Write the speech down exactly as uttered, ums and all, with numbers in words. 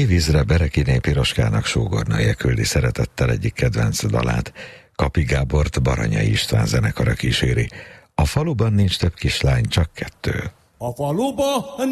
mélyvízre Berekiné Piroskának sógornaja küldi szeretettel egyik kedvenc dalát. Kapi Gábort Baranyai István zenekara kíséri. A faluban nincs több kislány, csak kettő. A faluban